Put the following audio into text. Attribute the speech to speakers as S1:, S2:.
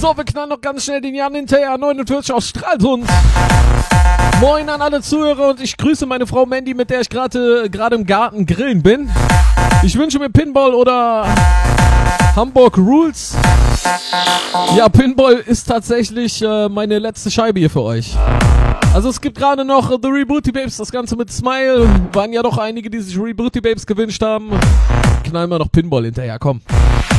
S1: So, wir knallen noch ganz schnell den Jan hinterher, 49 aus Stralsund. Moin an alle Zuhörer und ich grüße meine Frau Mandy, mit der ich gerade im Garten grillen bin. Ich wünsche mir Pinball oder Hamburg Rules. Ja, Pinball ist tatsächlich meine letzte Scheibe hier für euch. Also es gibt gerade noch The Rebooty Babes, das Ganze mit Smile. Waren ja doch einige, die sich Rebooty Babes gewünscht haben. Knallen wir noch Pinball hinterher, komm.